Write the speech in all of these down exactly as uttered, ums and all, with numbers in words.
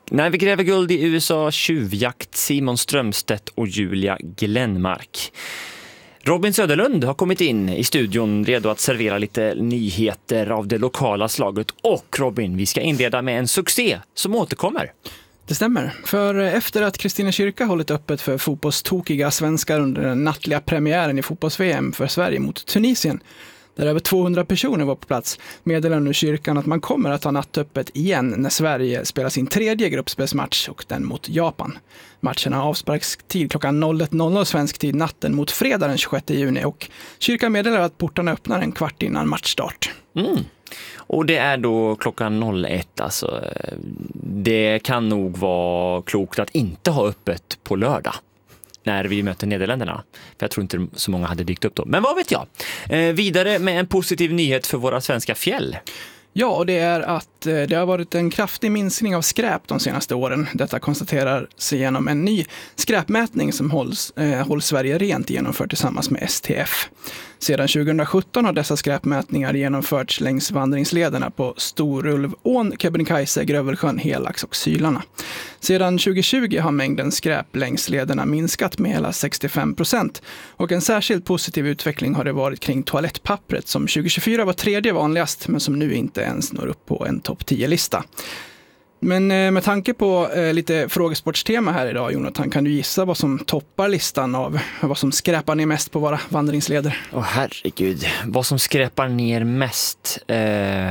När vi gräver guld i U S A tjuvjakt, Simon Strömstedt och Julia Glenmark. Robin Söderlund har kommit in i studion redo att servera lite nyheter av det lokala slaget. Och Robin, vi ska inleda med en succé som återkommer. Det stämmer, för efter att Kristina Kyrka hållit öppet för fotbollstokiga svenskar under den nattliga premiären i fotbolls-V M för Sverige mot Tunisien, där över tvåhundra personer var på plats, meddelar nu kyrkan att man kommer att ha nattöppet igen när Sverige spelar sin tredje gruppspelsmatch och den mot Japan. Matchen har avsparkstid klockan ett noll noll svensk tid natten mot fredag den tjugosjätte juni och kyrkan meddelar att portarna öppnar en kvart innan matchstart. Mm. Och det är då klockan ett, alltså det kan nog vara klokt att inte ha öppet på lördag när vi möter Nederländerna. För jag tror inte så många hade dykt upp då. Men vad vet jag? Eh, vidare med en positiv nyhet för våra svenska fjäll. Ja, och det är att eh, det har varit en kraftig minskning av skräp de senaste åren. Detta konstaterar sig genom en ny skräpmätning som hålls, eh, hålls Sverige rent genomfört tillsammans med S T F. Sedan tjugosjutton har dessa skräpmätningar genomförts längs vandringslederna på Storulvån, Kebnekaise, Grövelsjön, Helax och Sylarna. Sedan tjugotjugo har mängden skräp längs lederna minskat med hela sextiofem procent och en särskilt positiv utveckling har det varit kring toalettpappret som tjugohundratjugofyra var tredje vanligast men som nu inte ens når upp på en topp tio-lista. Men eh, med tanke på eh, lite frågesportstema här idag, Jonathan, kan du gissa vad som toppar listan av vad som skräpar ner mest på våra vandringsleder? Åh herregud, vad som skräpar ner mest? Eh...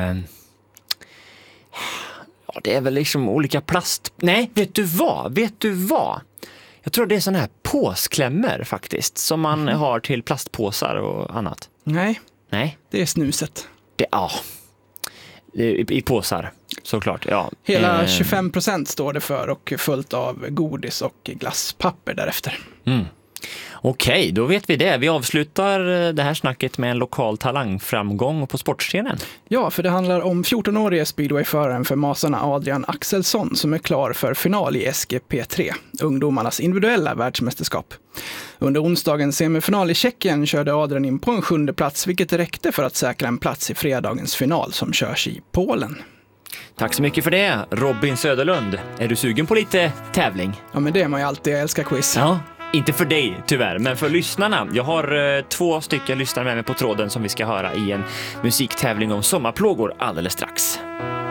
Ja, det är väl liksom olika plast... Nej, vet du vad? Vet du vad? Jag tror det är såna här påsklämmer faktiskt, som man mm. har till plastpåsar och annat. Nej, Nej. Det är snuset. Det, ja, I, i påsar, såklart. Ja. Hela eh. tjugofem procent står det för och följt av godis och glasspapper därefter. Mm. Okej, då vet vi det. Vi avslutar det här snacket med en lokal talangframgång på sportscenen. Ja, för det handlar om fjorton-årige speedwayföraren för Masarna Adrian Axelsson som är klar för final i S G P tre, ungdomarnas individuella världsmästerskap. Under onsdagens semifinal i Tjeckien körde Adrian in på en sjunde plats, vilket räckte för att säkra en plats i fredagens final som körs i Polen. Tack så mycket för det, Robin Söderlund. Är du sugen på lite tävling? Ja, men det är man ju alltid. Jag älskar quiz. Ja. Inte för dig tyvärr, men för lyssnarna. Jag har eh, två stycken lyssnare med mig på tråden som vi ska höra i en musiktävling om sommarplågor alldeles strax.